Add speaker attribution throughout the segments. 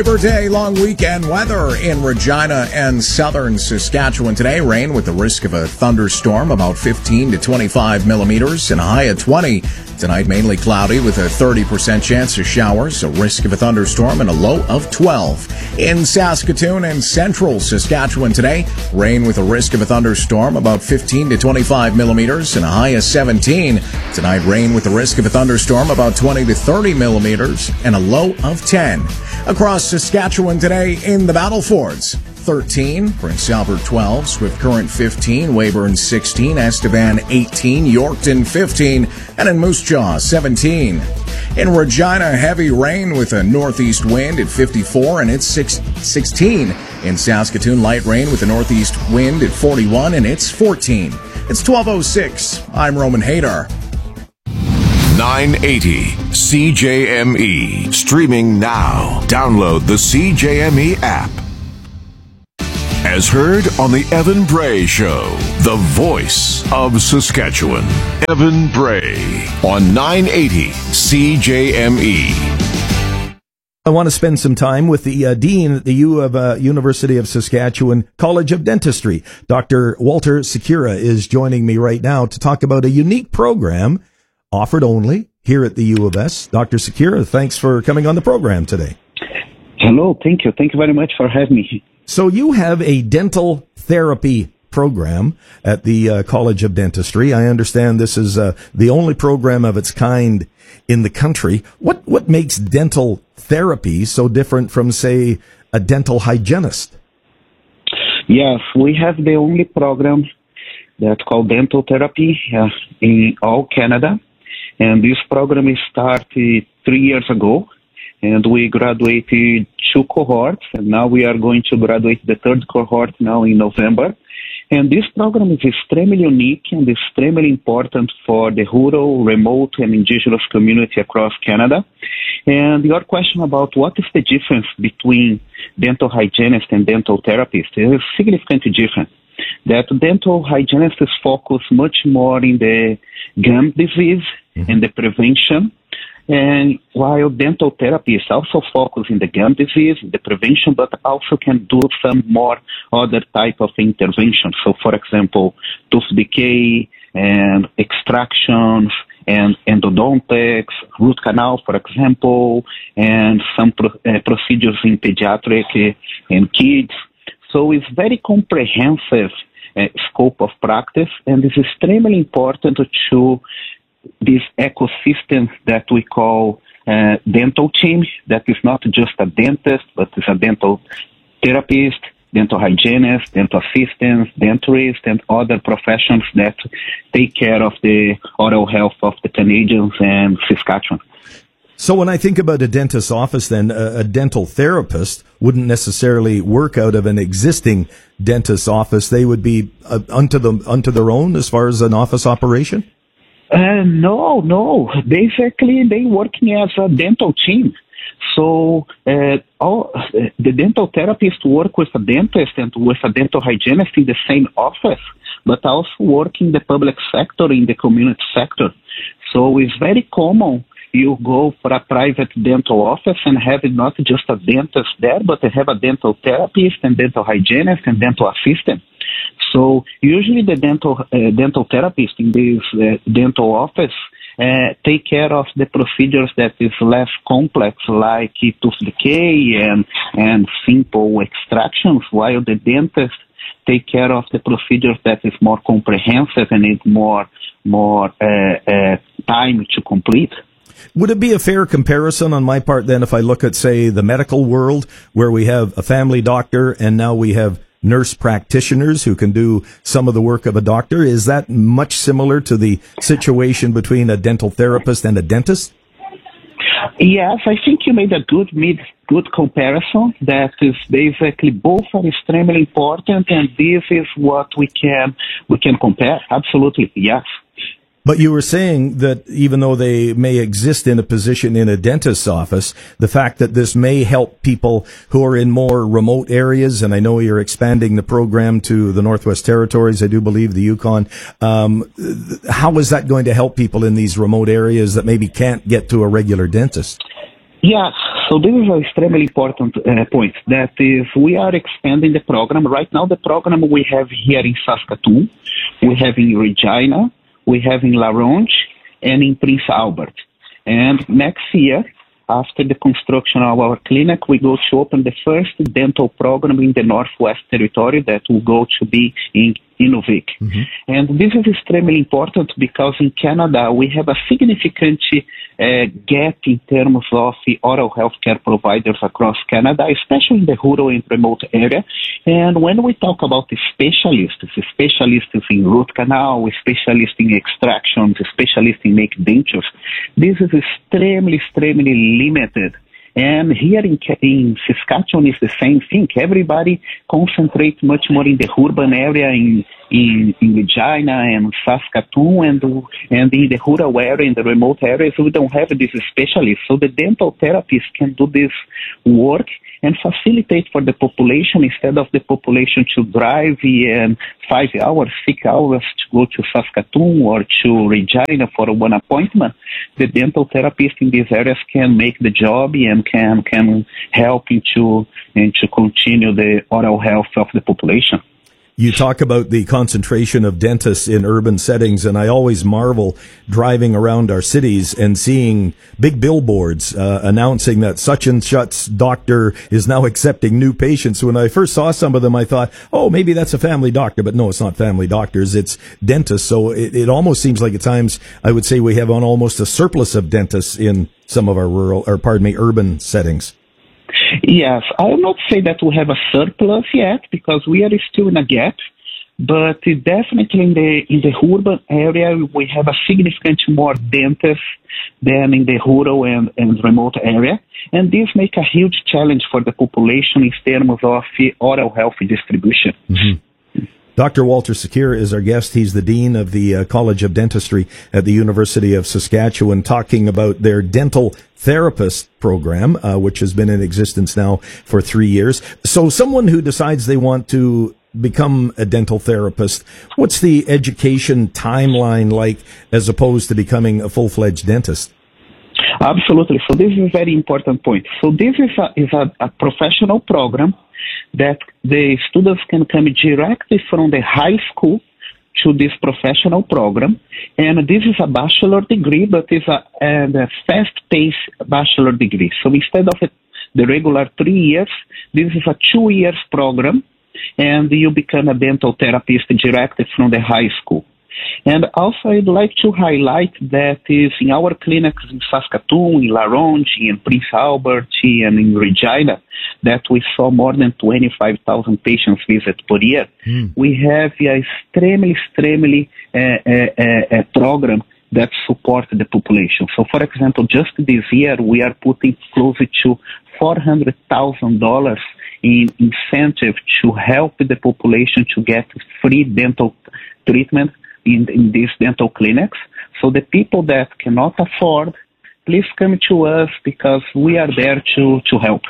Speaker 1: Labor Day long weekend weather in Regina and southern Saskatchewan today. Rain with the risk of a thunderstorm, about 15 to 25 millimeters and a high of 20. Tonight mainly cloudy with a 30% chance of showers, a risk of a thunderstorm and a low of 12. In Saskatoon and central Saskatchewan today, rain with a risk of a thunderstorm, about 15 to 25 millimeters and a high of 17. Tonight rain with the risk of a thunderstorm, about 20 to 30 millimeters and a low of 10. Across Saskatchewan today in the Battlefords, 13, Prince Albert 12, Swift Current 15, Weyburn 16, Estevan 18, Yorkton 15, and in Moose Jaw 17. In Regina, heavy rain with a northeast wind at 54 and it's 16. In Saskatoon, light rain with a northeast wind at 41 and it's 14. It's 12:06. I'm Roman Hadar.
Speaker 2: 980 CJME. Streaming now. Download the CJME app. As heard on the Evan Bray Show, the voice of Saskatchewan. Evan Bray on 980 CJME.
Speaker 3: I want to spend some time with the Dean at the University of Saskatchewan College of Dentistry. Dr. Walter Sikura is joining me right now to talk about a unique program offered only here at the U of S. Dr. Sikura, thanks for coming on the program today.
Speaker 4: Hello, thank you. Thank you very much for having me.
Speaker 3: So you have a dental therapy program at the College of Dentistry. I understand this is the only program of its kind in the country. What makes dental therapy so different from, say, a dental hygienist?
Speaker 4: Yes, we have the only program that's called dental therapy in all Canada. And this program started 3 years ago. And we graduated 2 cohorts, and now we are going to graduate the 3rd cohort now in November. And this program is extremely unique and extremely important for the rural, remote, and indigenous community across Canada. And your question about what is the difference between dental hygienist and dental therapist is significantly different. That dental hygienist is focused much more in the gum disease and the prevention. And while dental therapy is also focused in the gum disease, the prevention, but also can do some more other type of intervention. So, for example, tooth decay and extractions and endodontics, root canal, for example, and some procedures in pediatric and kids. So it's very comprehensive scope of practice, and it's extremely important to this ecosystem that we call dental team, that is not just a dentist, but is a dental therapist, dental hygienist, dental assistants, dentist, and other professions that take care of the oral health of the Canadians and Saskatchewan.
Speaker 3: So when I think about a dentist's office, then a dental therapist wouldn't necessarily work out of an existing dentist's office. They would be unto their own as far as an office operation? No. Basically, they working as a dental team. So all the dental therapists work with a dentist and with a dental hygienist in the same office, but also work in the public sector, in the community sector. So it's very common you go for a private dental office and have not just a dentist there, but they have a dental therapist and dental hygienist and dental assistant. So usually the dental therapist in this dental office take care of the procedures that is less complex, like tooth decay and simple extractions, while the dentist take care of the procedures that is more comprehensive and need more time to complete. Would it be a fair comparison on my part then if I look at, say, the medical world, where we have a family doctor and now we have nurse practitioners who can do some of the work of a doctor? Is that much similar to the situation between a dental therapist and a dentist?
Speaker 4: Yes, I think you made a good comparison. That is basically both are extremely important, and this is what we can compare. Absolutely, yes.
Speaker 3: But you were saying that even though they may exist in a position in a dentist's office, the fact that this may help people who are in more remote areas, and I know you're expanding the program to the Northwest Territories, I do believe the Yukon, how is that going to help people in these remote areas that maybe can't get to a regular dentist?
Speaker 4: Yes, so this is an extremely important point. That is, we are expanding the program. Right now, the program we have here in Saskatoon, we have in Regina, we have in La Ronge, and in Prince Albert. And next year, after the construction of our clinic, we go to open the first dental program in the Northwest Territory that will go to be in Inuvik. Mm-hmm. And this is extremely important because in Canada, we have a significant gap in terms of oral health care providers across Canada, especially in the rural and remote area. And when we talk about the specialists in root canal, specialists in extractions, specialists in make dentures, this is extremely limited. And here in Saskatchewan is the same thing. Everybody concentrates much more in the urban area in Regina and Saskatoon and in the rural area, in the remote areas, we don't have these specialists. So the dental therapists can do this work and facilitate for the population instead of the population to drive 5 hours, 6 hours to go to Saskatoon or to Regina for one appointment. The dental therapist in these areas can make the job and can help to continue the oral health of the population.
Speaker 3: You talk about the concentration of dentists in urban settings, and I always marvel driving around our cities and seeing big billboards announcing that such and such doctor is now accepting new patients. When I first saw some of them, I thought, oh, maybe that's a family doctor, but no, it's not family doctors, it's dentists. So it almost seems like at times I would say we have almost a surplus of dentists in some of our urban settings.
Speaker 4: Yes, I will not say that we have a surplus yet because we are still in a gap, but definitely in the urban area we have a significant more dentists than in the rural and remote area, and this makes a huge challenge for the population in terms of oral health distribution.
Speaker 3: Mm-hmm. Dr. Walter Secure is our guest. He's the Dean of the College of Dentistry at the University of Saskatchewan, talking about their dental therapist program, which has been in existence now for 3 years. So someone who decides they want to become a dental therapist, what's the education timeline like as opposed to becoming a full-fledged dentist?
Speaker 4: Absolutely. So this is a very important point. So this is a professional program that the students can come directly from the high school to this professional program. And this is a bachelor degree, but it's a fast-paced bachelor degree. So instead of the regular 3 years, this is a 2 years program, and you become a dental therapist directly from the high school. And also I'd like to highlight that is in our clinics in Saskatoon, in La Ronge, in Prince Albert, and in Regina, that we saw more than 25,000 patients visit per year. We have a extremely program that supports the population. So, for example, just this year, we are putting close to $400,000 in incentive to help the population to get free dental treatment in these dental clinics. So the people that cannot afford, please come to us because we are there to help.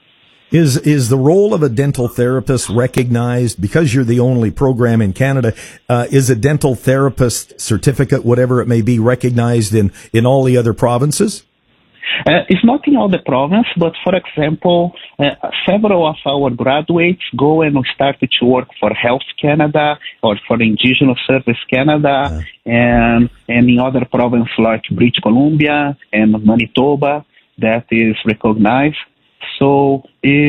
Speaker 3: Is the role of a dental therapist recognized because you're the only program in Canada? Is a dental therapist certificate, whatever it may be, recognized in all the other provinces?
Speaker 4: It's not in all the province, but for example, several of our graduates go and start to work for Health Canada or for Indigenous Service Canada and in other provinces like British Columbia and Manitoba that is recognized. So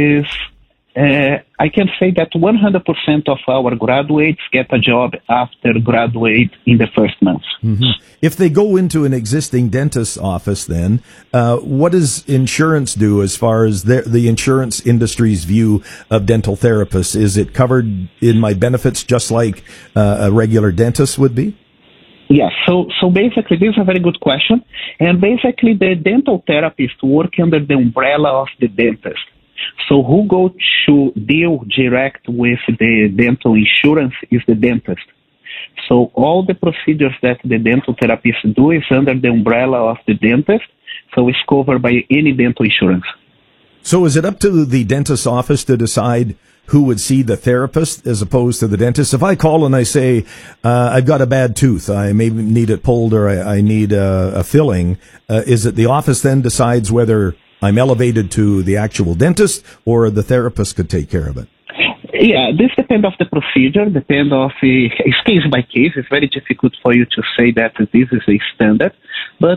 Speaker 4: I can say that 100% of our graduates get a job after graduate in the first month.
Speaker 3: Mm-hmm. If they go into an existing dentist's office, then what does insurance do as far as the insurance industry's view of dental therapists? Is it covered in my benefits just like a regular dentist would be?
Speaker 4: Yes, so basically this is a very good question. And basically the dental therapists work under the umbrella of the dentist. So who go to deal direct with the dental insurance is the dentist. So all the procedures that the dental therapist do is under the umbrella of the dentist. So it's covered by any dental insurance.
Speaker 3: So is it up to the dentist's office to decide who would see the therapist as opposed to the dentist? If I call and I say, I've got a bad tooth, I maybe need it pulled or I need a filling, is it the office then decides whether I'm elevated to the actual dentist, or the therapist could take care of it?
Speaker 4: Yeah, this depends of the procedure, depends of it's case by case. It's very difficult for you to say that this is a standard, but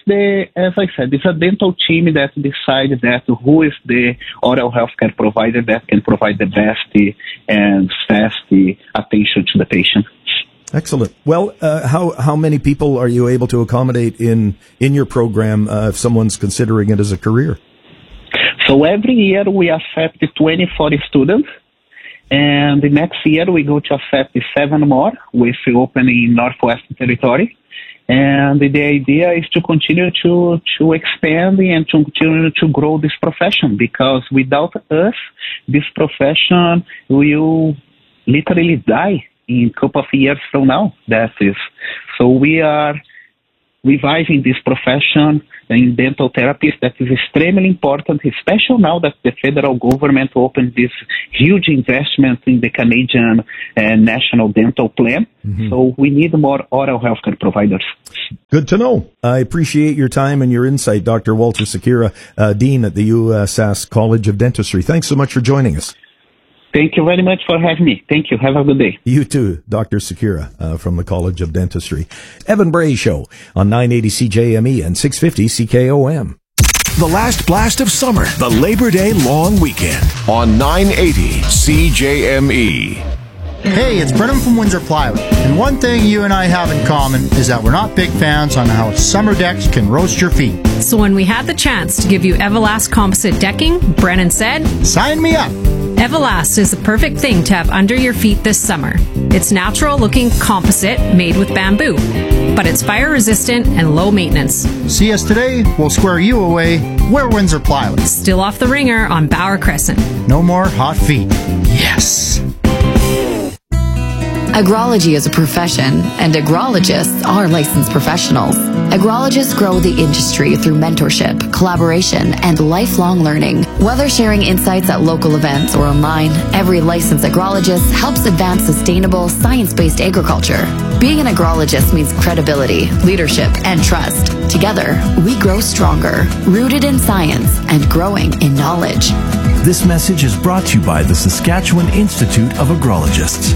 Speaker 4: as I said, it's a dental team that decides that who is the oral healthcare provider that can provide the best and fast attention to the patient.
Speaker 3: Excellent. Well, how many people are you able to accommodate in your program if someone's considering it as a career?
Speaker 4: So every year we accept 40 students. And the next year we go to accept 7 more with opening in Northwest Territory. And the idea is to continue to expand and to continue to grow this profession, because without us, this profession will literally die in a couple of years from now. So we are reviving this profession in dental therapies that is extremely important, especially now that the federal government opened this huge investment in the Canadian National Dental Plan. Mm-hmm. So we need more oral healthcare providers.
Speaker 3: Good to know. I appreciate your time and your insight, Dr. Walter Sikira, Dean at the USask College of Dentistry. Thanks so much for joining us.
Speaker 4: Thank you very much for having me. Thank you. Have a good day.
Speaker 3: You too, Dr. Sikira from the College of Dentistry. Evan Bray Show on 980 CJME and 650 CKOM.
Speaker 2: The last blast of summer, the Labor Day long weekend on 980 CJME.
Speaker 5: Hey, it's Brennan from Windsor Plywood, and one thing you and I have in common is that we're not big fans on how summer decks can roast your feet.
Speaker 6: So when we had the chance to give you Everlast composite decking, Brennan said,
Speaker 5: "Sign me up."
Speaker 6: Everlast is the perfect thing to have under your feet this summer. It's natural-looking composite made with bamboo, but it's fire-resistant and low maintenance.
Speaker 5: See us today, we'll square you away. We're Windsor Plywood.
Speaker 6: Still off the ringer on Bauer Crescent.
Speaker 5: No more hot feet. Yes.
Speaker 7: Agrology is a profession, and agrologists are licensed professionals. Agrologists grow the industry through mentorship, collaboration, and lifelong learning. Whether sharing insights at local events or online, every licensed agrologist helps advance sustainable, science-based agriculture. Being an agrologist means credibility, leadership, and trust. Together, we grow stronger, rooted in science and growing in knowledge.
Speaker 8: This message is brought to you by the Saskatchewan Institute of Agrologists.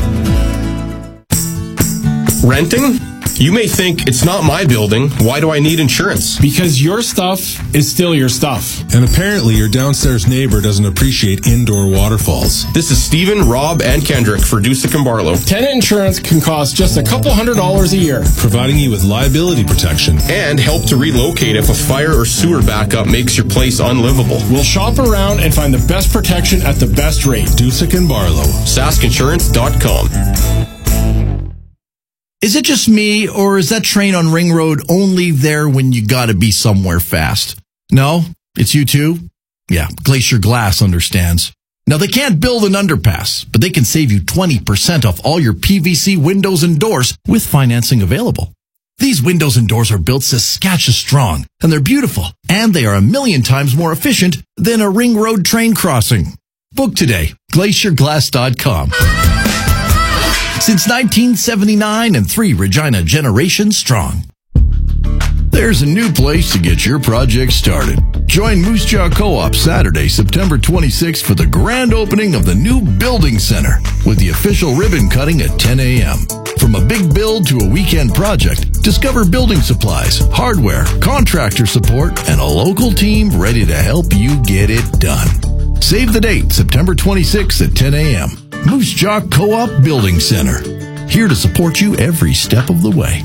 Speaker 9: Renting? You may think, it's not my building, why do I need insurance?
Speaker 10: Because your stuff is still your stuff.
Speaker 11: And apparently your downstairs neighbor doesn't appreciate indoor waterfalls.
Speaker 9: This is Stephen, Rob, and Kendrick for Dusick and Barlow.
Speaker 10: Tenant insurance can cost just a couple $100s a year.
Speaker 11: Providing you with liability protection.
Speaker 9: And help to relocate if a fire or sewer backup makes your place unlivable.
Speaker 10: We'll shop around and find the best protection at the best rate.
Speaker 11: Dusick and Barlow.
Speaker 9: SaskInsurance.com.
Speaker 12: Is it just me, or is that train on Ring Road only there when you gotta be somewhere fast? No? It's you too? Yeah, Glacier Glass understands. Now, they can't build an underpass, but they can save you 20% off all your PVC windows and doors with financing available. These windows and doors are built Saskatchewan strong, and they're beautiful, and they are 1,000,000 times more efficient than a Ring Road train crossing. Book today, glacierglass.com. Since 1979 and 3 Regina generations strong. There's a new place to get your project started. Join Moose Jaw Co-op Saturday, September 26th for the grand opening of the new Building Center with the official ribbon cutting at 10 a.m. From a big build to a weekend project, discover building supplies, hardware, contractor support, and a local team ready to help you get it done. Save the date, September 26th at 10 a.m. Moose Jaw Co-op Building Center. Here to support you every step of the way.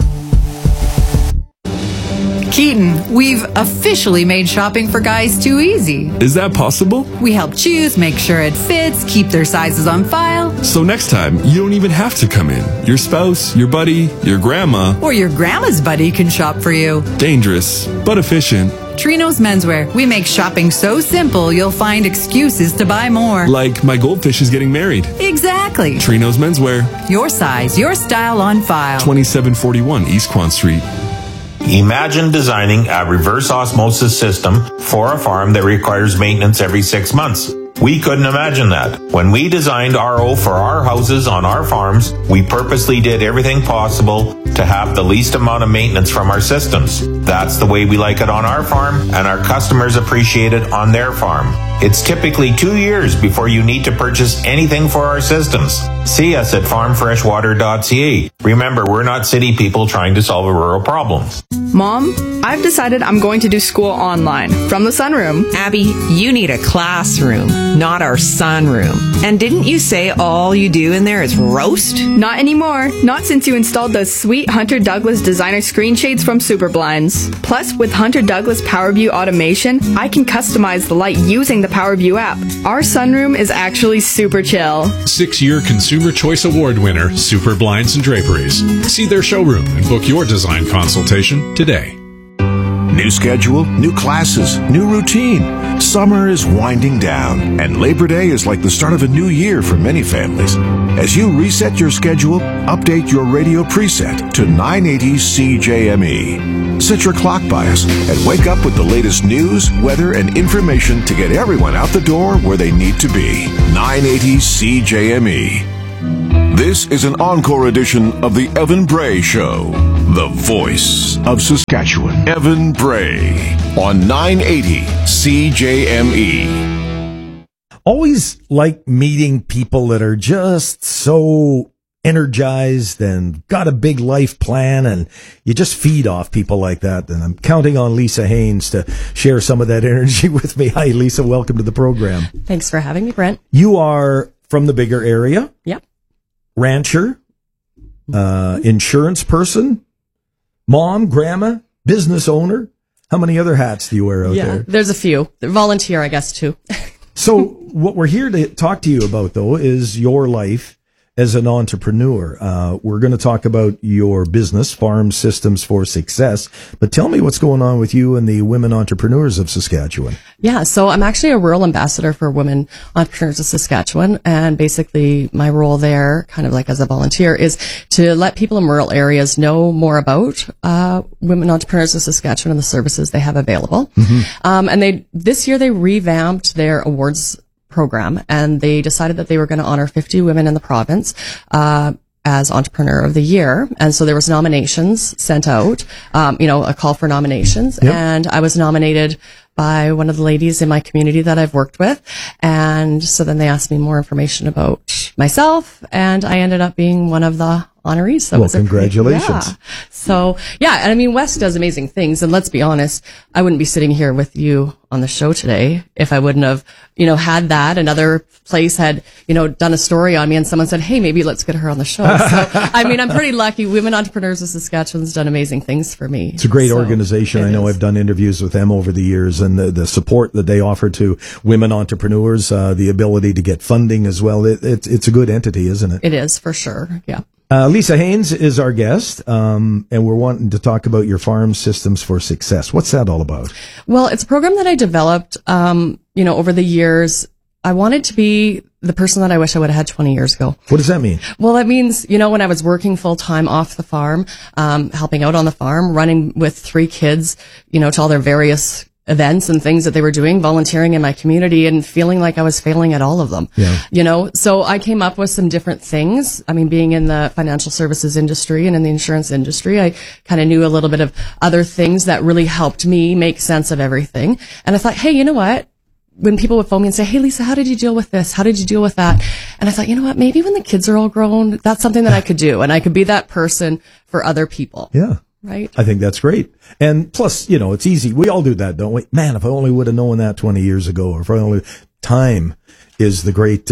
Speaker 13: Keaton, we've officially made shopping for guys too easy.
Speaker 14: Is that possible?
Speaker 13: We help choose, make sure it fits, keep their sizes on file.
Speaker 14: So next time, you don't even have to come in. Your spouse, your buddy, your grandma,
Speaker 13: or your grandma's buddy can shop for you.
Speaker 14: Dangerous, but efficient.
Speaker 13: Trinos Menswear. We make shopping so simple, you'll find excuses to buy more.
Speaker 14: Like my goldfish is getting married.
Speaker 13: Exactly.
Speaker 14: Trinos Menswear.
Speaker 13: Your size, your style on file.
Speaker 14: 2741 East Quan Street.
Speaker 15: Imagine designing a reverse osmosis system for a farm that requires maintenance every 6 months. We couldn't imagine that. When we designed RO for our houses on our farms, we purposely did everything possible to have the least amount of maintenance from our systems. That's the way we like it on our farm, and our customers appreciate it on their farm. It's typically 2 years before you need to purchase anything for our systems. See us at farmfreshwater.ca. Remember, we're not city people trying to solve rural problems.
Speaker 16: Mom, I've decided I'm going to do school online from the sunroom.
Speaker 17: Abby, you need a classroom, not our sunroom. And didn't you say all you do in there is roast?
Speaker 16: Not anymore. Not since you installed those sweet Hunter Douglas designer screen shades from Superblinds. Plus, with Hunter Douglas PowerView automation, I can customize the light using the PowerView app. Our sunroom is actually super chill.
Speaker 11: 6-year Consumer Choice Award winner, Super Blinds and Draperies. See their showroom and book your design consultation today.
Speaker 2: New schedule, new classes, new routine. Summer is winding down, and Labor Day is like the start of a new year for many families. As you reset your schedule, update your radio preset to 980 CJME. Set your clock bias and wake up with the latest news, weather, and information to get everyone out the door where they need to be. 980 CJME. This is an encore edition of the Evan Bray Show, the voice of Saskatchewan. Evan Bray on 980 CJME.
Speaker 3: Always like meeting people that are just so energized and got a big life plan, and you just feed off people like that. And I'm counting on Lisa Haynes to share some of that energy with me. Hi, Lisa. Welcome to the program.
Speaker 18: Thanks for having me, Brent.
Speaker 3: You are from the bigger area.
Speaker 18: Yep.
Speaker 3: Rancher, insurance person, mom, grandma, business owner. How many other hats do you wear out there?
Speaker 18: There's a few. Volunteer, I guess, too.
Speaker 3: So what we're here to talk to you about, though, is your life as an entrepreneur. We're going to talk about your business, Farm Systems for Success. But tell me what's going on with you and the Women Entrepreneurs of Saskatchewan.
Speaker 18: Yeah, so I'm actually a rural ambassador for Women Entrepreneurs of Saskatchewan. And basically my role there, kind of like as a volunteer, is to let people in rural areas know more about Women Entrepreneurs of Saskatchewan and the services they have available. Mm-hmm. And this year they revamped their awards program, and they decided that they were going to honor 50 women in the province as Entrepreneur of the Year. And so there was nominations sent out, a call for nominations. Yep. And I was nominated by one of the ladies in my community that I've worked with. And so then they asked me more information about myself, and I ended up being one of the honorees. So
Speaker 3: congratulations.
Speaker 18: So, and I mean, West does amazing things. And let's be honest, I wouldn't be sitting here with you on the show today if I wouldn't have, had that. Another place had, done a story on me, and someone said, hey, maybe let's get her on the show. So, I mean, I'm pretty lucky. Women Entrepreneurs of Saskatchewan's done amazing things for me.
Speaker 3: It's a great organization. I know I've done interviews with them over the years, and the support that they offer to women entrepreneurs, the ability to get funding as well. It's a good entity, isn't it?
Speaker 18: It is, for sure. Yeah.
Speaker 3: Lisa Haynes is our guest, and we're wanting to talk about your Farm Systems for Success. What's that all about?
Speaker 18: Well, it's a program that I developed, over the years. I wanted to be the person that I wish I would have had 20 years ago.
Speaker 3: What does that mean?
Speaker 18: Well, it means, when I was working full time off the farm, helping out on the farm, running with 3 kids, to all their various events and things that they were doing, volunteering in my community, and feeling like I was failing at all of them. Yeah. So I came up with some different things. I mean, being in the financial services industry and in the insurance industry, I kind of knew a little bit of other things that really helped me make sense of everything. And I thought, hey, you know what? When people would phone me and say, hey, Lisa, how did you deal with this? How did you deal with that? And I thought, you know what? Maybe when the kids are all grown, that's something that I could do. And I could be that person for other people.
Speaker 3: Yeah.
Speaker 18: Right.
Speaker 3: I think that's great. And plus, it's easy. We all do that, don't we? Man, if I only would have known that 20 years ago, or if I only, time is the great,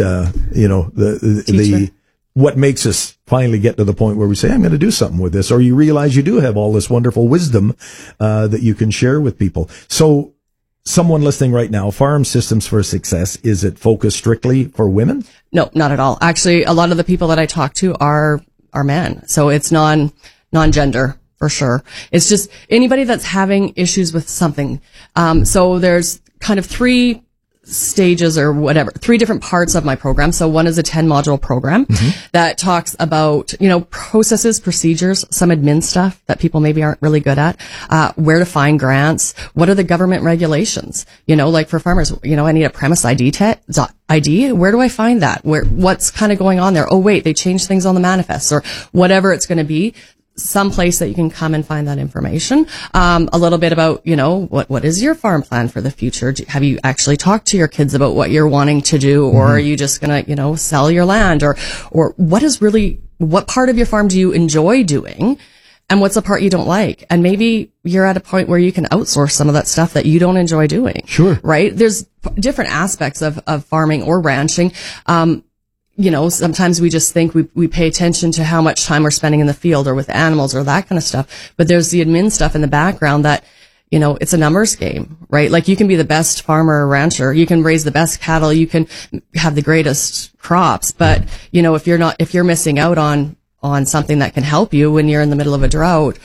Speaker 3: what makes us finally get to the point where we say, I'm going to do something with this, or you realize you do have all this wonderful wisdom, that you can share with people. So someone listening right now, Farm Systems for Success, is it focused strictly for women?
Speaker 18: No, not at all. Actually, a lot of the people that I talk to are men. So it's non-gender. For sure. It's just anybody that's having issues with something. So there's kind of three stages or whatever, 3 different parts of my program. So one is a 10 module program that talks about, processes, procedures, some admin stuff that people maybe aren't really good at, where to find grants, what are the government regulations, like for farmers, I need a premise ID, where do I find that? What's kind of going on there? Oh, wait, they changed things on the manifest or whatever it's going to be. Some place that you can come and find that information. A little bit about, what is your farm plan for the future? Have you actually talked to your kids about what you're wanting to do? Or are you just going to, sell your land? Or what part of your farm do you enjoy doing? And what's the part you don't like? And maybe you're at a point where you can outsource some of that stuff that you don't enjoy doing.
Speaker 3: Sure.
Speaker 18: Right? There's different aspects of farming or ranching. Sometimes we just think we pay attention to how much time we're spending in the field or with animals or that kind of stuff. But there's the admin stuff in the background that, it's a numbers game, right? Like you can be the best farmer or rancher. You can raise the best cattle. You can have the greatest crops. But, if you're missing out on something that can help you when you're in the middle of a drought,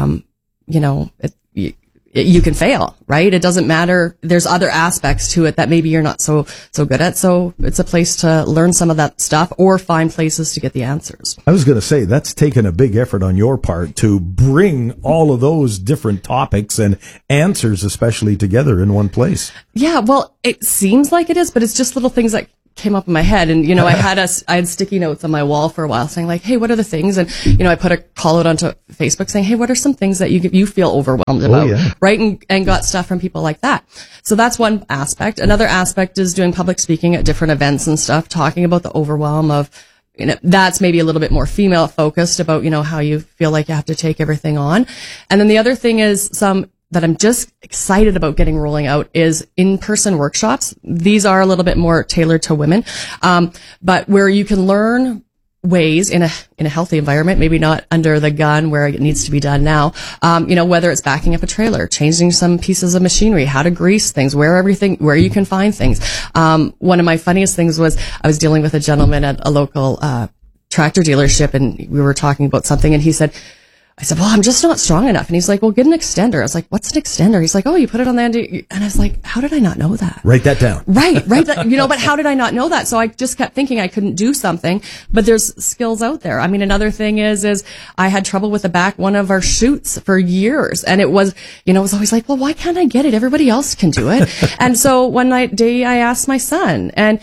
Speaker 18: you can fail, right? It doesn't matter. There's other aspects to it that maybe you're not so good at. So it's a place to learn some of that stuff or find places to get the answers.
Speaker 3: I was going to say that's taken a big effort on your part to bring all of those different topics and answers, especially together in one place.
Speaker 18: Yeah, well, it seems like it is, but it's just little things that came up in my head. And, I had sticky notes on my wall for a while saying like, hey, what are the things? And, I put a call out onto Facebook saying, hey, what are some things that you feel overwhelmed about? Right. And got stuff from people like that. So that's one aspect. Another aspect is doing public speaking at different events and stuff, talking about the overwhelm of, that's maybe a little bit more female focused about, how you feel like you have to take everything on. And then the other thing is that I'm just excited about getting rolling out is in-person workshops. These are a little bit more tailored to women, but where you can learn ways in a healthy environment, maybe not under the gun where it needs to be done now. Whether it's backing up a trailer, changing some pieces of machinery, how to grease things, where you can find things. One of my funniest things was I was dealing with a gentleman at a local tractor dealership, and we were talking about something, and I said, well, I'm just not strong enough. And he's like, well, get an extender. I was like, what's an extender? He's like, oh, you put it on the end. And I was like, how did I not know that?
Speaker 3: Write that down.
Speaker 18: Right. But how did I not know that? So I just kept thinking I couldn't do something, but there's skills out there. I mean, another thing is I had trouble with the back one of our chutes for years. And it was always like, well, why can't I get it? Everybody else can do it. And so one day I asked my son, and,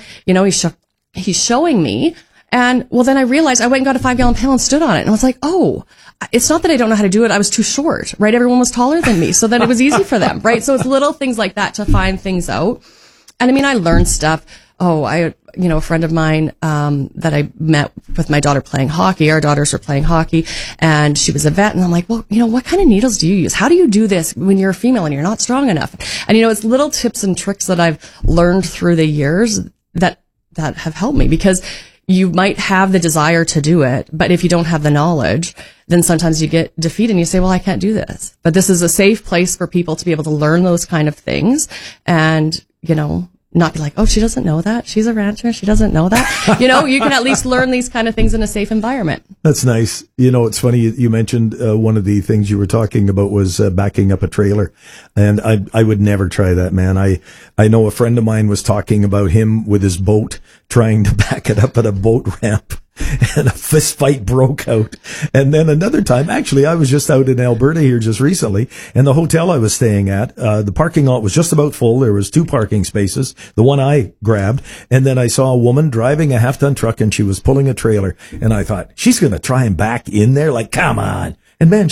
Speaker 18: he's showing me. And well, then I realized I went and got a 5-gallon pail and stood on it. And I was like, oh, it's not that I don't know how to do it. I was too short, right? Everyone was taller than me. So then it was easy for them, right? So it's little things like that to find things out. And I mean, I learned stuff. A friend of mine, that I met with my daughter playing hockey, our daughters were playing hockey, and she was a vet. And I'm like, well, what kind of needles do you use? How do you do this when you're a female and you're not strong enough? And, it's little tips and tricks that I've learned through the years that have helped me, because you might have the desire to do it, but if you don't have the knowledge, then sometimes you get defeated and you say, well, I can't do this. But this is a safe place for people to be able to learn those kind of things and, not be like, oh, she doesn't know that. She's a rancher. She doesn't know that. You can at least learn these kind of things in a safe environment.
Speaker 3: That's nice. It's funny. You mentioned one of the things you were talking about was backing up a trailer. And I would never try that, man. I know a friend of mine was talking about him with his boat trying to back it up at a boat ramp. And a fist fight broke out. And then another time, actually, I was just out in Alberta here just recently, and the hotel I was staying at, the parking lot was just about full. There was 2 parking spaces, the one I grabbed, and then I saw a woman driving a half-ton truck, and she was pulling a trailer, and I thought, she's going to try and back in there? Like, come on. And man,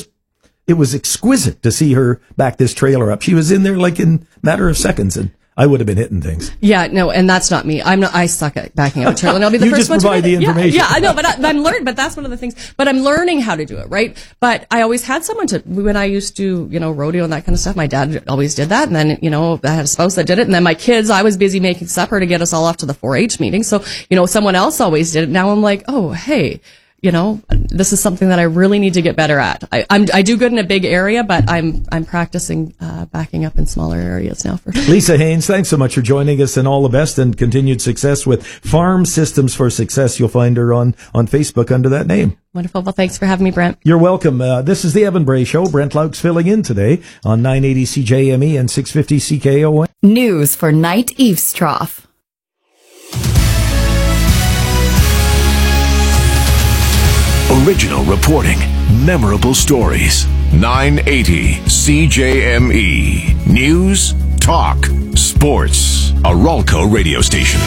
Speaker 3: it was exquisite to see her back this trailer up. She was in there like in a matter of seconds, and I would have been hitting things. Yeah, no, and that's not me. I suck at backing up a trailer, and I'll be the first one to provide the information. Yeah, I know, but I'm learning. But that's one of the things. But I'm learning how to do it, right? But I always had someone when I used to, rodeo and that kind of stuff. My dad always did that, and then I had a spouse that did it, and then my kids. I was busy making supper to get us all off to the 4-H meeting, so someone else always did it. Now I'm like, oh, hey.
Speaker 18: this is something that I really need to get better at. I do good in a big area, but I'm practicing backing up in smaller areas now.
Speaker 3: Lisa Haynes, thanks so much for joining us, and all the best and continued success with Farm Systems for Success. You'll find her on Facebook under that name.
Speaker 18: Wonderful. Well, thanks for having me, Brent.
Speaker 3: You're welcome. This is the Evan Bray Show. Brent Laux filling in today on 980 CJME and 650 CKON.
Speaker 7: News for Night Eaves Trough.
Speaker 2: Original reporting, memorable stories. 980 CJME. News, talk, sports. A Ralco radio station.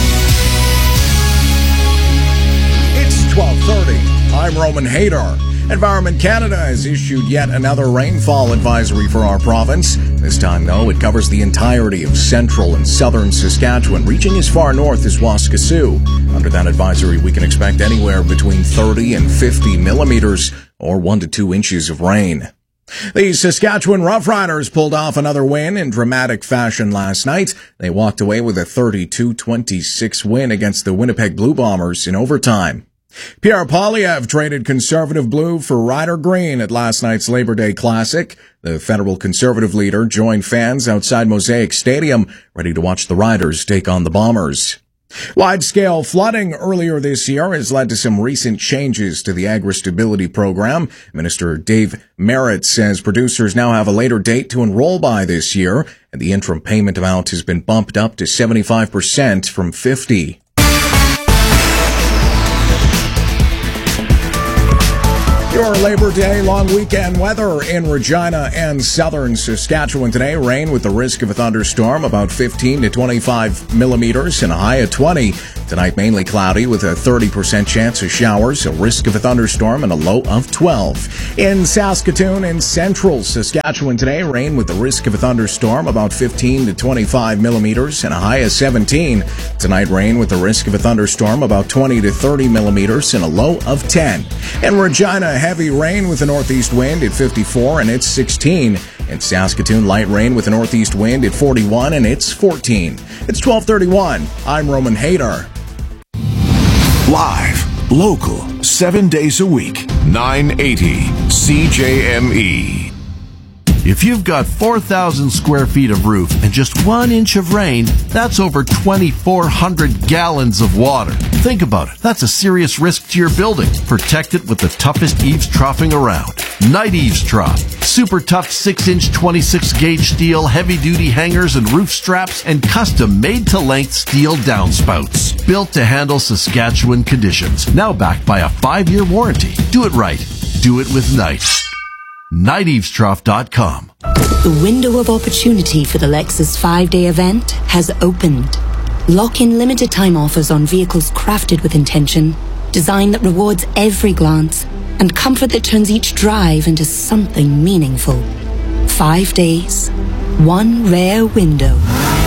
Speaker 1: It's 12:30. I'm Roman Hadar. Environment Canada has issued yet another rainfall advisory for our province. This time, though, it covers the entirety of central and southern Saskatchewan, reaching as far north as Waskesiu. Under that advisory, we can expect anywhere between 30 and 50 millimeters, or 1 to 2 inches of rain. The Saskatchewan Roughriders pulled off another win in dramatic fashion last night. They walked away with a 32-26 win against the Winnipeg Blue Bombers in overtime. Pierre Poilievre traded Conservative Blue for Ryder Green at last night's Labor Day Classic. The federal Conservative leader joined fans outside Mosaic Stadium, ready to watch the Riders take on the Bombers. Wide-scale flooding earlier this year has led to some recent changes to the Agri-Stability Program. Minister Dave Merritt says producers now have a later date to enroll by this year, and the interim payment amount has been bumped up to 75% from 50%. Your Labor Day long weekend weather in Regina and southern Saskatchewan today. Rain with the risk of a thunderstorm, about 15 to 25 millimeters and a high of 20. Tonight mainly cloudy with a 30% chance of showers, a risk of a thunderstorm and a low of 12. In Saskatoon and central Saskatchewan today, rain with the risk of a thunderstorm, about 15 to 25 millimeters and a high of 17. Tonight rain with the risk of a thunderstorm, about 20 to 30 millimeters and a low of 10. In Regina, heavy rain with a northeast wind at 54 and it's 16. In Saskatoon, light rain with a northeast wind at 41 and it's 14. It's 12:31. I'm Roman Hadar.
Speaker 2: Live, local, 7 days a week. 980 CJME.
Speaker 12: If you've got 4,000 square feet of roof and just 1 inch of rain, that's over 2,400 gallons of water. Think about it. That's a serious risk to your building. Protect it with the toughest eaves troughing around. Night Eaves Trough. Super tough 6-inch 26-gauge steel, heavy-duty hangers and roof straps, and custom made-to-length steel downspouts. Built to handle Saskatchewan conditions. Now backed by a 5-year warranty. Do it right. Do it with Night. NightEavesTrough.com.
Speaker 19: The window of opportunity for the Lexus 5-day event has opened. Lock in limited time offers on vehicles crafted with intention, design that rewards every glance, and comfort that turns each drive into something meaningful. 5 days, one rare window.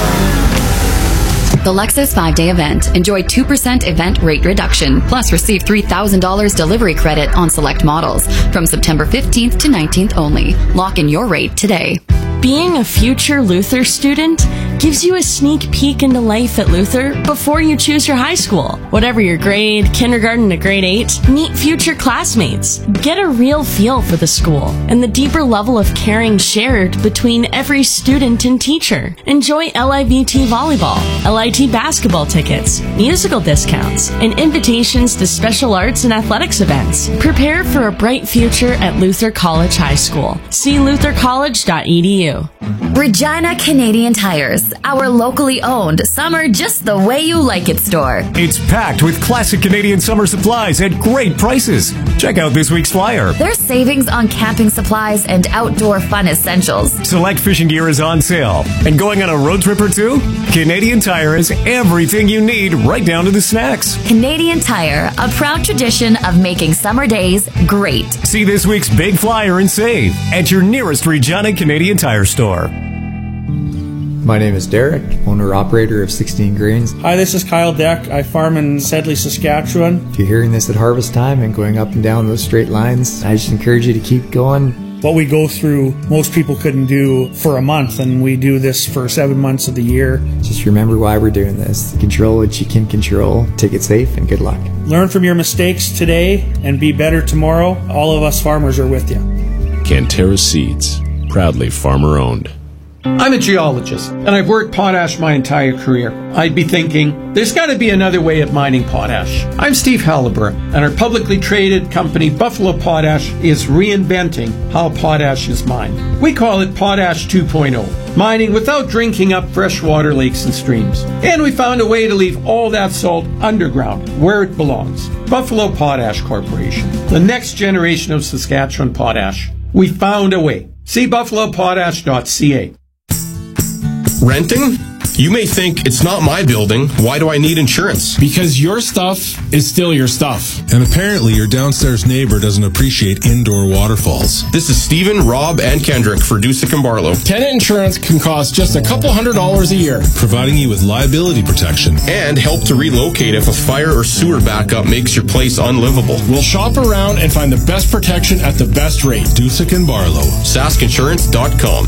Speaker 7: The Lexus 5-day event. Enjoy 2% event rate reduction, plus receive $3,000 delivery credit on select models from September 15th to 19th only. Lock in your rate today.
Speaker 20: Being a future Luther student gives you a sneak peek into life at Luther before you choose your high school. Whatever your grade, kindergarten to grade 8, meet future classmates. Get a real feel for the school and the deeper level of caring shared between every student and teacher. Enjoy LIVT volleyball, LIT basketball tickets, musical discounts, and invitations to special arts and athletics events. Prepare for a bright future at Luther College High School. See luthercollege.edu.
Speaker 7: Regina Canadian Tires, our locally owned summer just the way you like it store.
Speaker 21: It's packed with classic Canadian summer supplies at great prices. Check out this week's flyer.
Speaker 7: There's savings on camping supplies and outdoor fun essentials.
Speaker 21: Select fishing gear is on sale. And going on a road trip or two? Canadian Tire has everything you need, right down to the snacks.
Speaker 7: Canadian Tire, a proud tradition of making summer days great.
Speaker 21: See this week's big flyer and save at your nearest Regina Canadian Tire store.
Speaker 22: My name is Derek, owner-operator of 16 Grains.
Speaker 23: Hi, this is Kyle Deck. I farm in Sedley, Saskatchewan.
Speaker 22: If you're hearing this at harvest time and going up and down those straight lines, I just encourage you to keep going.
Speaker 23: what we go through, most people couldn't do for a month, and we do this for 7 months of the year.
Speaker 22: Just remember why we're doing this. Control what you can control. Take it safe and good luck.
Speaker 23: Learn from your mistakes today and be better tomorrow. All of us farmers are with you.
Speaker 11: Canterra Seeds, proudly farmer-owned.
Speaker 4: I'm a geologist, and I've worked potash my entire career. I'd be thinking, there's got to be another way of mining potash. I'm Steve Halliburton, and our publicly traded company, Buffalo Potash, is reinventing how potash is mined. We call it Potash 2.0, mining without drinking up freshwater lakes and streams. And we found a way to leave all that salt underground, where it belongs. Buffalo Potash Corporation, the next generation of Saskatchewan potash. We found a way. See buffalopotash.ca.
Speaker 9: Renting? You may think, it's not my building, why do I need insurance?
Speaker 10: Because your stuff is still your stuff.
Speaker 5: And apparently your downstairs neighbor doesn't appreciate indoor waterfalls.
Speaker 9: This is Stephen, Rob, and Kendrick for Dusick and Barlow.
Speaker 10: Tenant insurance can cost just a couple $100 a year.
Speaker 5: Providing you with liability protection.
Speaker 9: And help to relocate if a fire or sewer backup makes your place unlivable.
Speaker 10: We'll shop around and find the best protection at the best rate.
Speaker 5: Dusick and Barlow.
Speaker 9: SaskInsurance.com.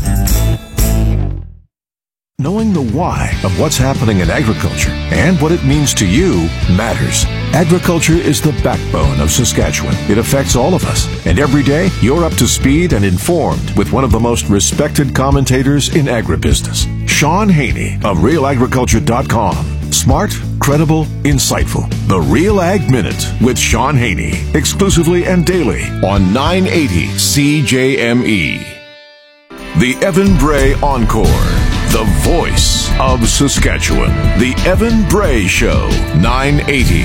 Speaker 2: Knowing the why of what's happening in agriculture and what it means to you matters. Agriculture is the backbone of Saskatchewan. It affects all of us. And every day, you're up to speed and informed with one of the most respected commentators in agribusiness, Sean Haney of RealAgriculture.com. Smart, credible, insightful. The Real Ag Minute with Sean Haney. Exclusively and daily on 980 CJME. The Evan Bray Encore. The voice of Saskatchewan. The Evan Bray Show, 980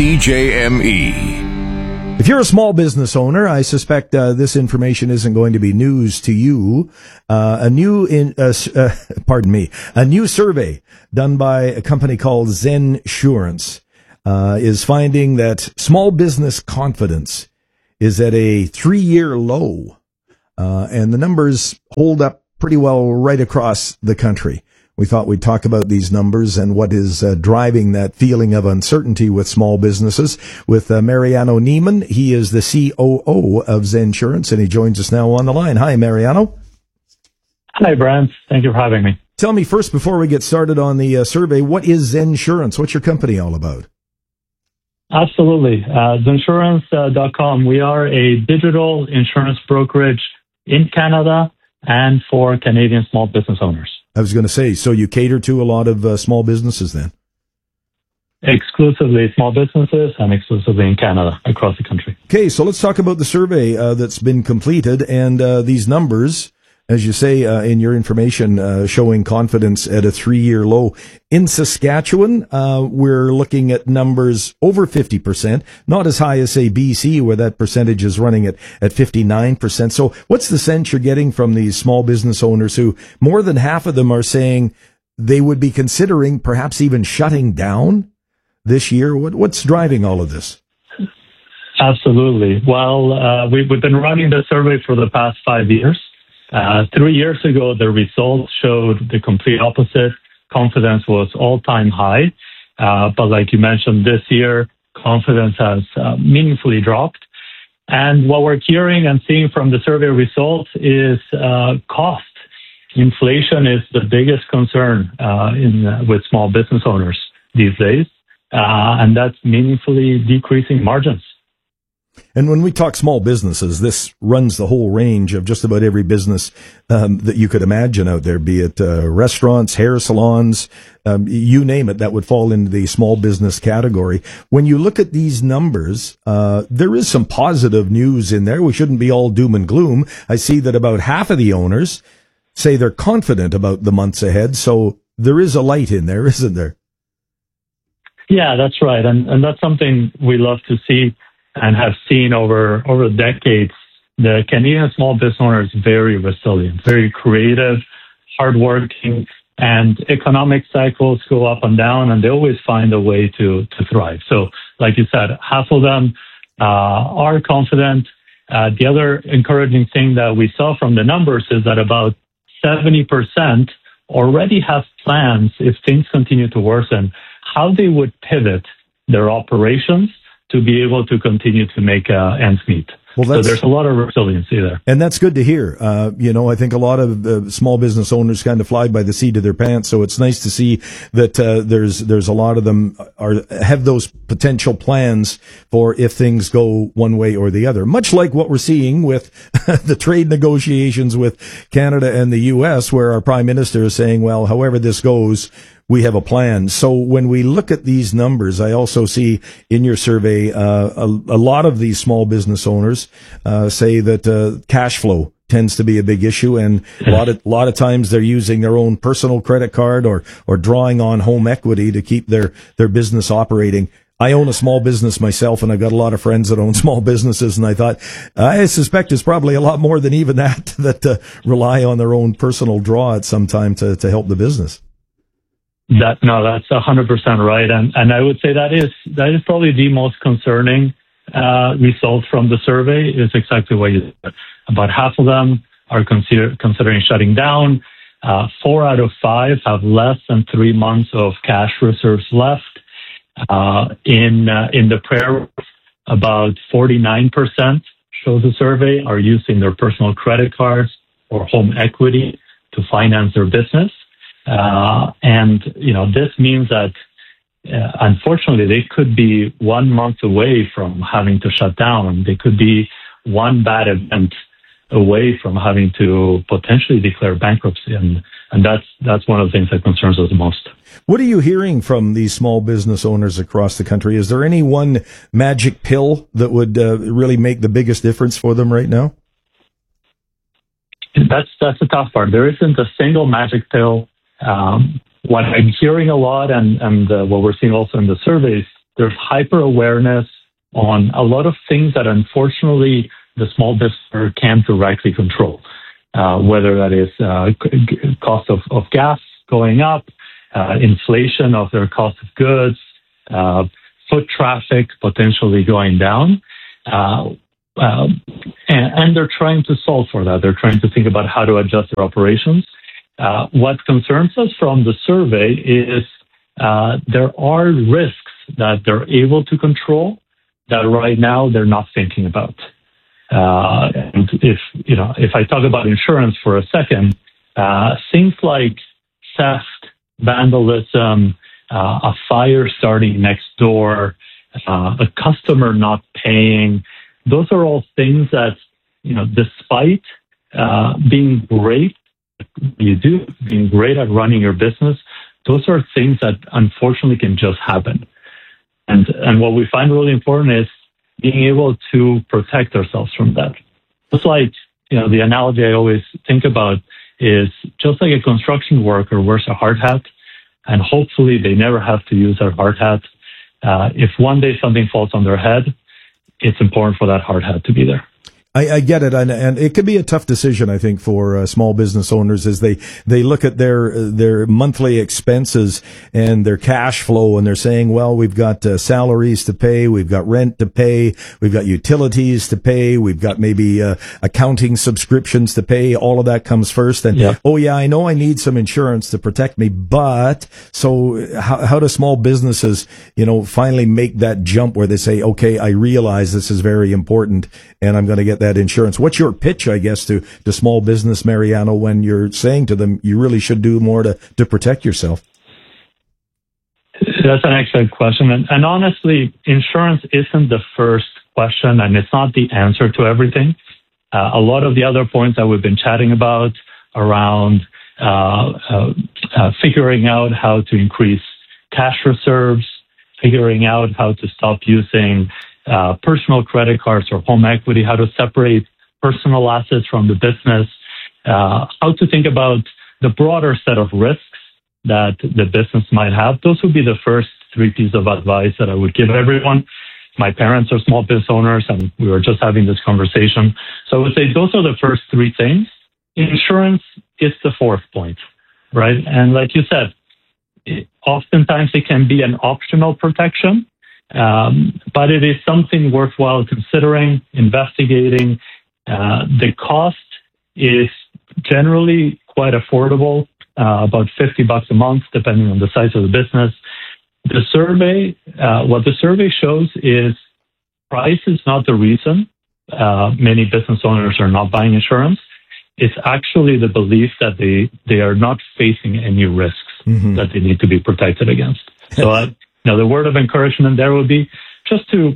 Speaker 2: CJME.
Speaker 3: If you're a small business owner, I suspect this information isn't going to be news to you. A new survey done by a company called Zensurance is finding that small business confidence is at a 3-year low, and the numbers hold up pretty well right across the country. We thought we'd talk about these numbers and what is driving that feeling of uncertainty with small businesses with Mariano Niemann. He is the COO of Zensurance, and he joins us now on the line. Hi, Mariano.
Speaker 6: Hi, Brent. Thank you for having me.
Speaker 3: Tell me first, before we get started on the survey, what is Zensurance? What's your company all about?
Speaker 6: Absolutely. Zensurance.com. We are a digital insurance brokerage in Canada and for Canadian small business owners.
Speaker 3: I was going to say, so you cater to a lot of small businesses then?
Speaker 6: Exclusively small businesses and exclusively in Canada, across the country.
Speaker 3: Okay, so let's talk about the survey that's been completed and these numbers, as you say in your information, showing confidence at a 3-year low. In Saskatchewan, we're looking at numbers over 50%, not as high as, say, BC, where that percentage is running at 59%. So what's the sense you're getting from these small business owners who more than half of them are saying they would be considering perhaps even shutting down this year? What's driving all of this?
Speaker 6: Absolutely. Well, we've been running the survey for the past 5 years. 3 years ago, the results showed the complete opposite. Confidence was all-time high. But like you mentioned, this year, confidence has meaningfully dropped. And what we're hearing and seeing from the survey results is cost. Inflation is the biggest concern with small business owners these days. And that's meaningfully decreasing margins.
Speaker 3: And when we talk small businesses, this runs the whole range of just about every business that you could imagine out there, be it restaurants, hair salons, you name it, that would fall into the small business category. When you look at these numbers, there is some positive news in there. We shouldn't be all doom and gloom. I see that about half of the owners say they're confident about the months ahead. So there is a light in there, isn't there?
Speaker 6: Yeah, that's right. And that's something we love to see and have seen over decades. The Canadian small business owner is very resilient, very creative, hardworking, and economic cycles go up and down, and they always find a way to thrive. So, like you said, half of them are confident. The other encouraging thing that we saw from the numbers is that about 70% already have plans, if things continue to worsen, how they would pivot their operations to be able to continue to make ends meet. So there's a lot of resiliency there.
Speaker 3: And that's good to hear. I think a lot of small business owners kind of fly by the seat of their pants. So it's nice to see that there's a lot of them have those potential plans for if things go one way or the other. Much like what we're seeing with the trade negotiations with Canada and the U.S., where our Prime Minister is saying, well, however this goes, we have a plan. So when we look at these numbers, I also see in your survey a lot of these small business owners say that cash flow tends to be a big issue, and a lot of times they're using their own personal credit card or drawing on home equity to keep their business operating. I own a small business myself, and I've got a lot of friends that own small businesses, and I suspect it's probably a lot more than even that rely on their own personal draw at some time to help the business.
Speaker 6: That's 100% right. And I would say that is probably the most concerning result from the survey is exactly what you said. About half of them are considering shutting down. 4 out of 5 have less than 3 months of cash reserves left. In the prayer, about 49% shows the survey are using their personal credit cards or home equity to finance their business. This means that, unfortunately, they could be 1 month away from having to shut down. They could be one bad event away from having to potentially declare bankruptcy. And that's one of the things that concerns us the most.
Speaker 3: What are you hearing from these small business owners across the country? Is there any one magic pill that would really make the biggest difference for them right now?
Speaker 6: That's the tough part. There isn't a single magic pill. What I'm hearing a lot and what we're seeing also in the surveys, there's hyper awareness on a lot of things that unfortunately the small business can't directly control, whether that is cost of gas going up, inflation of their cost of goods, foot traffic potentially going down. And they're trying to solve for that. They're trying to think about how to adjust their operations. What concerns us from the survey is there are risks that they're able to control that right now they're not thinking about. And if I talk about insurance for a second, things like theft, vandalism, a fire starting next door, a customer not paying, those are all things that, despite being great, being great at running your business, those are things that unfortunately can just happen. And what we find really important is being able to protect ourselves from that. Just like, the analogy I always think about is just like a construction worker wears a hard hat, and hopefully they never have to use their hard hat. If one day something falls on their head, it's important for that hard hat to be there.
Speaker 3: I get it, and it can be a tough decision, I think, for small business owners as they look at their monthly expenses and their cash flow, and they're saying, well, we've got salaries to pay, we've got rent to pay, we've got utilities to pay, we've got maybe accounting subscriptions to pay. All of that comes first, and I know I need some insurance to protect me, but so how do small businesses, finally make that jump where they say, okay, I realize this is very important, and I'm going to get that insurance? What's your pitch, I guess, to small business, Mariano, when you're saying to them, you really should do more to protect yourself?
Speaker 6: That's an excellent question. And honestly, insurance isn't the first question, and it's not the answer to everything. A lot of the other points that we've been chatting about around figuring out how to increase cash reserves, figuring out how to stop using personal credit cards or home equity, how to separate personal assets from the business, how to think about the broader set of risks that the business might have. Those would be the first 3 pieces of advice that I would give everyone. My parents are small business owners, and we were just having this conversation. So I would say those are the first 3 things. Insurance is the 4th point, right? And like you said, oftentimes it can be an optional protection. But it is something worthwhile considering, investigating. The cost is generally quite affordable, about $50 a month, depending on the size of the business. The survey, what the survey shows is price is not the reason many business owners are not buying insurance, it's actually the belief that they are not facing any risks that they need to be protected against. So, the word of encouragement there would be just to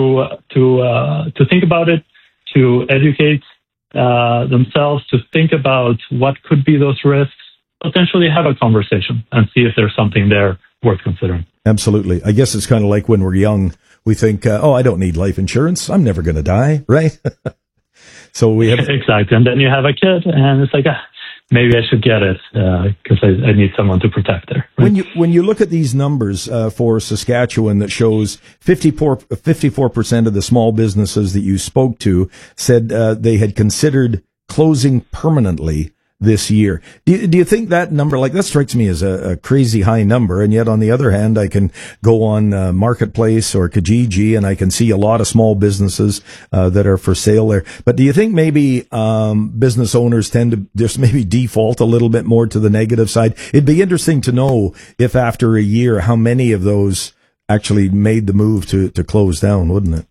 Speaker 6: think about it, to educate themselves, to think about what could be those risks, potentially have a conversation and see if there's something there worth considering.
Speaker 3: Absolutely. I guess it's kind of like when we're young, we think, I don't need life insurance. I'm never going to die, right? So we have
Speaker 6: exactly. And then you have a kid and it's like, maybe I should get it because I need someone to protect her. Right?
Speaker 3: When you look at these numbers for Saskatchewan that shows 54% of the small businesses that you spoke to said they had considered closing permanently this year. Do you think that number, that strikes me as a crazy high number, and yet on the other hand, I can go on Marketplace or Kijiji and I can see a lot of small businesses that are for sale there. But do you think maybe business owners tend to just maybe default a little bit more to the negative side? It'd be interesting to know if after a year, how many of those actually made the move to close down, wouldn't it?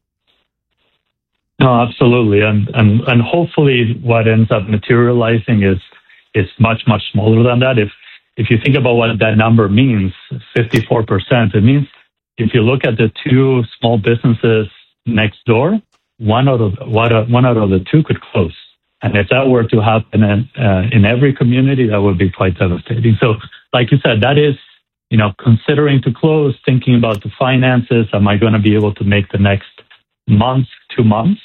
Speaker 6: No, absolutely. And hopefully what ends up materializing is much, much smaller than that. If you think about what that number means, 54%, it means if you look at the two small businesses next door, one out of the two could close. And if that were to happen in every community, that would be quite devastating. So like you said, that is, considering to close, thinking about the finances, am I going to be able to make the next month, 2 months?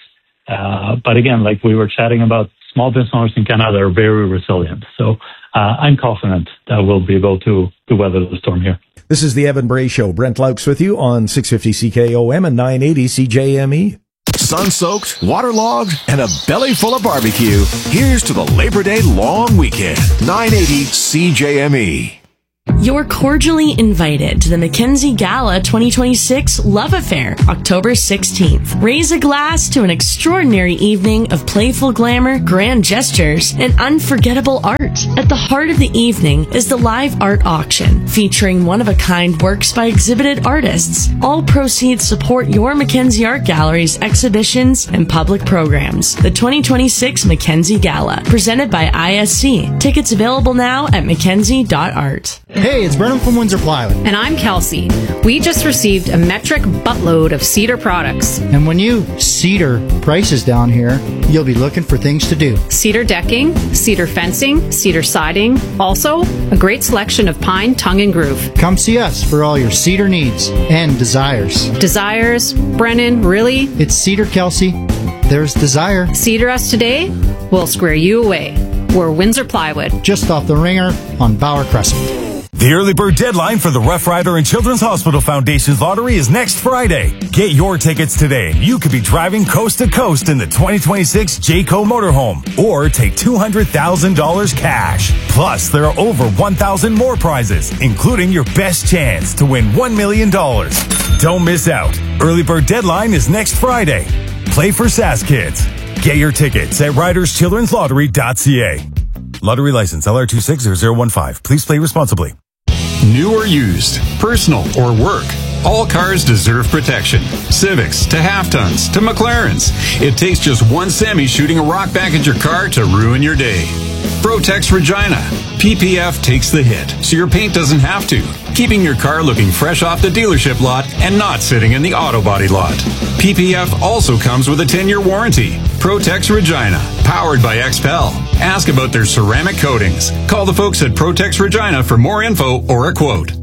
Speaker 6: But again, like we were chatting about, small business owners in Canada are very resilient. So I'm confident that we'll be able to weather the storm here.
Speaker 3: This is the Evan Bray Show. Brent Laux with you on 650 CKOM and 980 CJME.
Speaker 2: Sun-soaked, waterlogged, and a belly full of barbecue. Here's to the Labor Day long weekend. 980 CJME.
Speaker 20: You're cordially invited to the Mackenzie Gala 2026 Love Affair, October 16th. Raise a glass to an extraordinary evening of playful glamour, grand gestures, and unforgettable art. At the heart of the evening is the live art auction, featuring one-of-a-kind works by exhibited artists. All proceeds support your Mackenzie Art Gallery's exhibitions and public programs. The 2026 Mackenzie Gala, presented by ISC. Tickets available now at mackenzie.art.
Speaker 8: Hey, it's Brennan from Windsor Plywood.
Speaker 13: And I'm Kelsey. We just received a metric buttload of cedar products.
Speaker 8: And when you cedar prices down here, you'll be looking for things to do.
Speaker 13: Cedar decking, cedar fencing, cedar siding. Also, a great selection of pine, tongue, and groove.
Speaker 8: Come see us for all your cedar needs and desires.
Speaker 13: Desires? Brennan, really?
Speaker 8: It's Cedar, Kelsey. There's desire.
Speaker 13: Cedar us today, we'll square you away. We're Windsor Plywood.
Speaker 8: Just off the Ringer on Bauer Crescent.
Speaker 14: The early bird deadline for the Rough Rider and Children's Hospital Foundation's lottery is next Friday. Get your tickets today. You could be driving coast to coast in the 2026 Jayco motorhome or take $200,000 cash. Plus, there are over 1,000 more prizes, including your best chance to win $1 million. Don't miss out. Early bird deadline is next Friday. Play for SAS Kids. Get your tickets at riderschildrenslottery.ca. Lottery license LR260015. Please play responsibly.
Speaker 11: New or used, personal or work, all cars deserve protection. Civics to half-tons to McLarens. It takes just one semi shooting a rock back at your car to ruin your day. Protex Regina. PPF takes the hit, so your paint doesn't have to, keeping your car looking fresh off the dealership lot and not sitting in the auto body lot. PPF also comes with a 10-year warranty. Protex Regina, powered by XPEL. Ask about their ceramic coatings. Call the folks at Protex Regina for more info or a quote.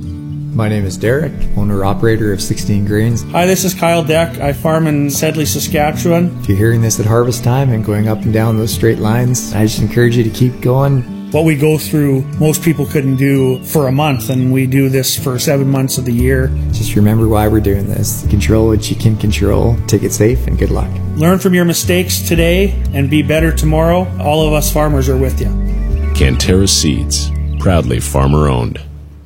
Speaker 22: My name is Derek, owner-operator of 16 Grains.
Speaker 23: Hi, this is Kyle Deck. I farm in Sedley, Saskatchewan.
Speaker 22: If you're hearing this at harvest time and going up and down those straight lines, I just encourage you to keep going.
Speaker 23: What we go through, most people couldn't do for a month, and we do this for 7 months of the year.
Speaker 22: Just remember why we're doing this. Control what you can control. Take it safe, and good luck.
Speaker 23: Learn from your mistakes today and be better tomorrow. All of us farmers are with you.
Speaker 24: Canterra Seeds, proudly farmer-owned.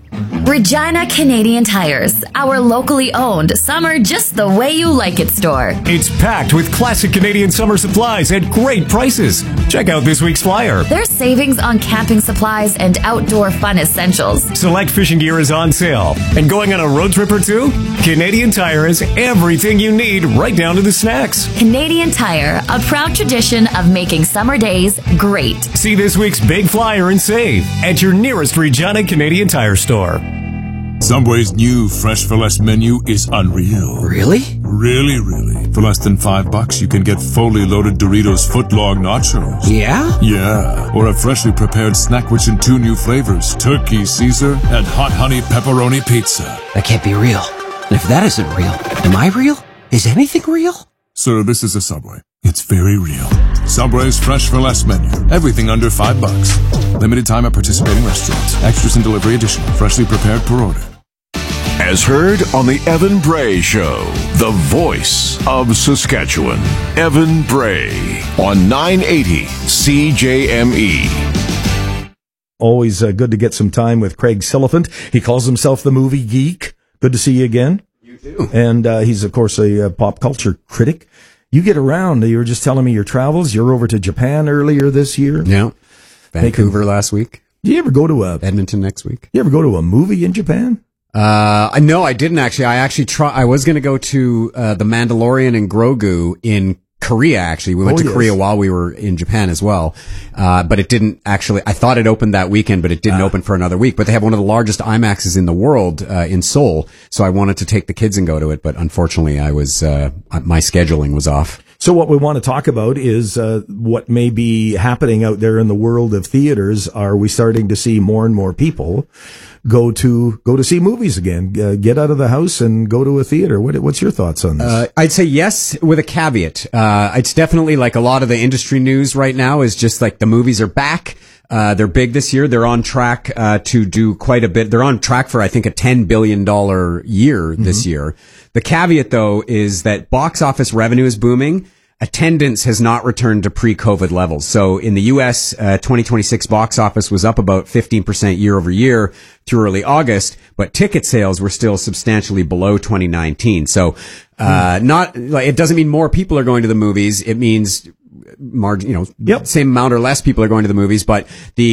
Speaker 7: Regina Canadian Tires, our locally owned summer just the way you like it store.
Speaker 21: It's packed with classic Canadian summer supplies at great prices. Check out this week's flyer.
Speaker 7: There's savings on camping supplies and outdoor fun essentials.
Speaker 21: Select fishing gear is on sale. And going on a road trip or two? Canadian Tire has everything you need, right down to the snacks.
Speaker 7: Canadian Tire, a proud tradition of making summer days great.
Speaker 21: See this week's big flyer and save at your nearest Regina Canadian Tire store.
Speaker 15: Subway's new Fresh for Less menu is unreal.
Speaker 16: Really?
Speaker 15: Really, really. For less than $5, you can get fully loaded Doritos footlong nachos.
Speaker 16: Yeah?
Speaker 15: Yeah. Or a freshly prepared snack rich in 2 new flavors, Turkey Caesar and Hot Honey Pepperoni Pizza.
Speaker 16: That can't be real. And if that isn't real, am I real? Is anything real?
Speaker 15: Sir, this is a Subway. It's very real. Subway's Fresh for Less menu. Everything under $5. Limited time at participating restaurants. Extras and delivery additional. Freshly prepared per order.
Speaker 2: As heard on the Evan Bray Show, the voice of Saskatchewan. Evan Bray on 980 CJME.
Speaker 3: Always good to get some time with Craig Silliphant. He calls himself the movie geek. Good to see you again.
Speaker 16: You too.
Speaker 3: And he's, of course, a pop culture critic. You get around. You were just telling me your travels. You're over to Japan earlier this year.
Speaker 17: Yeah. Vancouver last week.
Speaker 3: Do you ever go to
Speaker 17: Edmonton next week?
Speaker 3: You ever go to a movie in Japan?
Speaker 17: No, I didn't actually. I was going to go to The Mandalorian and Grogu in Korea, actually. We went to Korea while we were in Japan as well. But it didn't actually, I thought it opened that weekend, but it didn't open for another week. But they have one of the largest IMAXs in the world, in Seoul. So I wanted to take the kids and go to it. But unfortunately, my scheduling was off.
Speaker 3: So what we want to talk about is what may be happening out there in the world of theaters. Are we starting to see more and more people go to see movies again? Get out of the house and go to a theater. What's your thoughts on this?
Speaker 17: I'd say yes, with a caveat. It's definitely like a lot of the industry news right now is just like the movies are back. They're big this year. They're on track to do quite a bit. They're on track for, I think, a $10 billion year this year. The caveat, though, is that box office revenue is booming. Attendance has not returned to pre-COVID levels. So in the U.S., 2026 box office was up about 15% year over year through early August, but ticket sales were still substantially below 2019. So, it doesn't mean more people are going to the movies. It means same amount or less people are going to the movies, but the